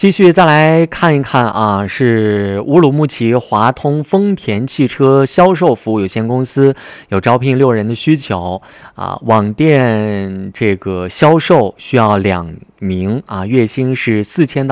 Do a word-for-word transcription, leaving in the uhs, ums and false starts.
继续再来看一看啊，是乌鲁木齐华通丰田汽车销售服务有限公司有招聘六人的需求啊，网店这个销售需要两名啊，月薪是四千到